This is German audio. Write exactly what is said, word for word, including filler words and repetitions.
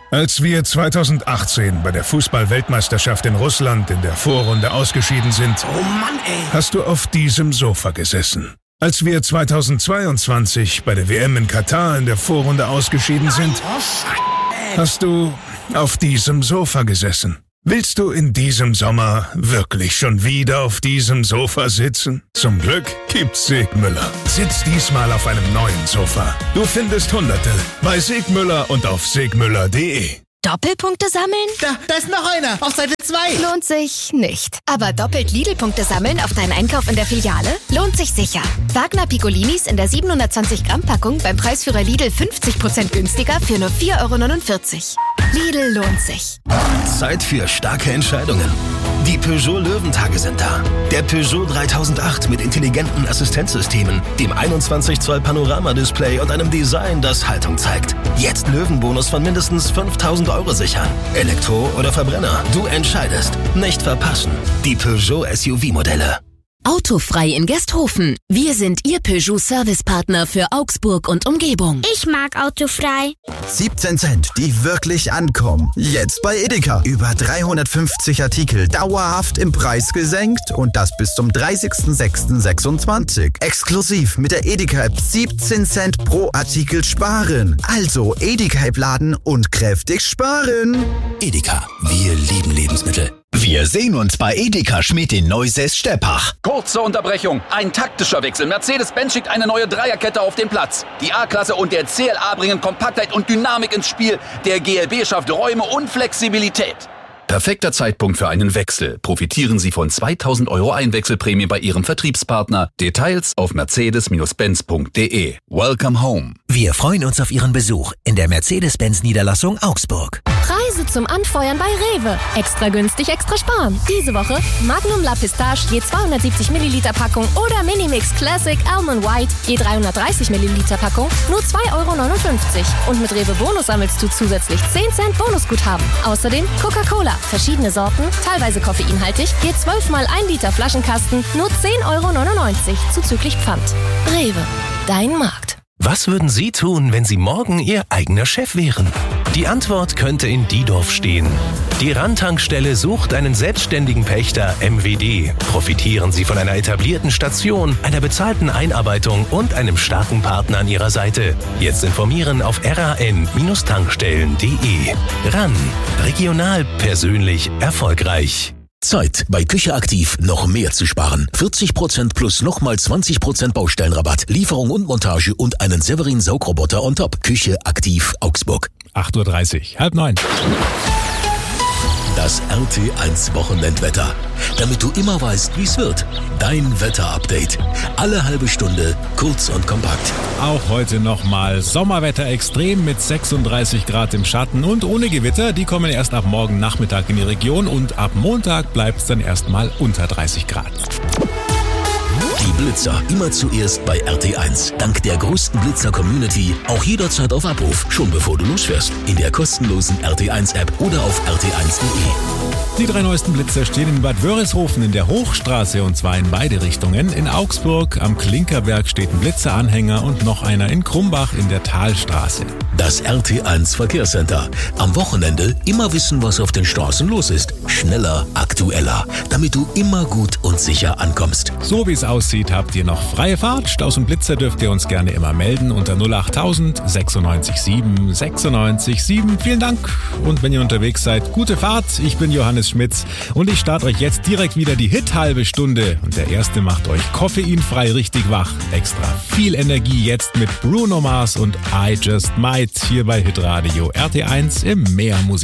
Als wir zweitausendachtzehn bei der Fußball-Weltmeisterschaft in Russland in der Vorrunde ausgeschieden sind, oh Mann, ey. hast du auf diesem Sofa gesessen. Als wir zweitausendzweiundzwanzig bei der W M in Katar in der Vorrunde ausgeschieden sind, hast du auf diesem Sofa gesessen. Willst du in diesem Sommer wirklich schon wieder auf diesem Sofa sitzen? Zum Glück gibt's Segmüller. Sitz diesmal auf einem neuen Sofa. Du findest Hunderte bei Segmüller und auf segmüller punkt de. Doppelpunkte sammeln? Da, da ist noch einer, auf Seite zwei. Lohnt sich nicht. Aber doppelt Lidl-Punkte sammeln auf deinen Einkauf in der Filiale? Lohnt sich sicher. Wagner Piccolinis in der siebenhundertzwanzig Gramm Packung beim Preisführer Lidl fünfzig Prozent günstiger für nur vier Euro neunundvierzig. Lidl lohnt sich. Zeit für starke Entscheidungen. Die Peugeot Löwentage sind da. Der Peugeot dreitausendacht mit intelligenten Assistenzsystemen, dem einundzwanzig Zoll Panorama-Display und einem Design, das Haltung zeigt. Jetzt Löwenbonus von mindestens fünftausend Euro sichern. Elektro oder Verbrenner, du entscheidest. Nicht verpassen. Die Peugeot S U V-Modelle. Autofrei in Gesthofen. Wir sind Ihr Peugeot-Servicepartner für Augsburg und Umgebung. Ich mag Autofrei. siebzehn Cent, die wirklich ankommen. Jetzt bei Edeka. Über dreihundertfünfzig Artikel dauerhaft im Preis gesenkt und das bis zum dreißigsten sechsten sechsundzwanzig. Exklusiv mit der Edeka-App siebzehn Cent pro Artikel sparen. Also Edeka-App laden und kräftig sparen. Edeka, wir lieben Lebensmittel. Wir sehen uns bei Edeka Schmidt in Neusäß-Steppach. Kurze Unterbrechung, ein taktischer Wechsel. Mercedes-Benz schickt eine neue Dreierkette auf den Platz. Die A-Klasse und der C L A bringen Kompaktheit und Dynamik ins Spiel. Der G L B schafft Räume und Flexibilität. Perfekter Zeitpunkt für einen Wechsel. Profitieren Sie von zweitausend Euro Einwechselprämie bei Ihrem Vertriebspartner. Details auf mercedes benz punkt de. Welcome home. Wir freuen uns auf Ihren Besuch in der Mercedes-Benz-Niederlassung Augsburg. Preise zum Anfeuern bei Rewe. Extra günstig, extra sparen. Diese Woche Magnum La Pistache je zweihundertsiebzig Milliliter Packung oder Minimix Classic Almond White je dreihundertdreißig Milliliter Packung nur zwei Euro neunundfünfzig. Und mit Rewe Bonus sammelst du zusätzlich zehn Cent Bonusguthaben. Außerdem Coca-Cola. Verschiedene Sorten, teilweise koffeinhaltig, je zwölf mal ein Liter Flaschenkasten, nur zehn Euro neunundneunzig, zuzüglich Pfand. Rewe, dein Markt. Was würden Sie tun, wenn Sie morgen Ihr eigener Chef wären? Die Antwort könnte in Diedorf stehen. Die Randtankstelle sucht einen selbstständigen Pächter M W D. Profitieren Sie von einer etablierten Station, einer bezahlten Einarbeitung und einem starken Partner an Ihrer Seite. Jetzt informieren auf r a n tankstellen punkt de. Ran. Regional, persönlich, erfolgreich. Zeit, bei Küche Aktiv noch mehr zu sparen. vierzig Prozent plus nochmal zwanzig Prozent Baustellenrabatt, Lieferung und Montage und einen Severin Saugroboter on top. Küche Aktiv Augsburg. acht Uhr dreißig, halb neun. Das R T eins Wochenendwetter. Damit du immer weißt, wie es wird. Dein Wetterupdate. Alle halbe Stunde, kurz und kompakt. Auch heute nochmal Sommerwetter extrem mit sechsunddreißig Grad im Schatten und ohne Gewitter. Die kommen erst ab morgen Nachmittag in die Region und ab Montag bleibt es dann erstmal unter dreißig Grad. Die Blitzer immer zuerst bei R T eins. Dank der größten Blitzer-Community auch jederzeit auf Abruf, schon bevor du losfährst. In der kostenlosen R T eins App oder auf r t eins punkt de. Die drei neuesten Blitzer stehen in Bad Wörishofen in der Hochstraße und zwar in beide Richtungen. In Augsburg am Klinkerberg steht ein Blitzeranhänger und noch einer in Krumbach in der Talstraße. Das R T eins Verkehrscenter. Am Wochenende immer wissen, was auf den Straßen los ist. Schneller, aktueller, damit du immer gut und sicher ankommst. So wie es aussieht, habt ihr noch freie Fahrt. Staus und Blitzer dürft ihr uns gerne immer melden unter null achttausend sechsundneunzig sieben sechsundneunzig sieben. Vielen Dank und wenn ihr unterwegs seid, gute Fahrt. Ich bin Johannes Schmitz und ich starte euch jetzt direkt wieder die Hit-Halbe Stunde. Und der erste macht euch koffeinfrei richtig wach. Extra viel Energie jetzt mit Bruno Mars und I Just Might hier bei Hitradio R T eins im Meermusik.